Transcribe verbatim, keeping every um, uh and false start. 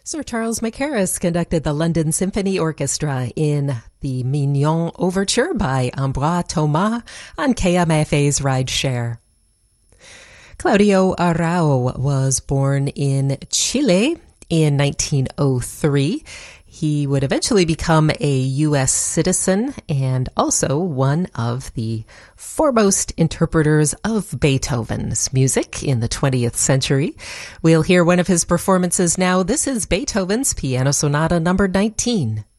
Sir Charles Mackerras conducted the London Symphony Orchestra in the Mignon Overture by Ambroise Thomas on K M F A's Rideshare. Claudio Arrau was born in Chile in nineteen oh three. He would eventually become a U S citizen and also one of the foremost interpreters of Beethoven's music in the twentieth century. We'll hear one of his performances now. This is Beethoven's Piano Sonata number nineteen.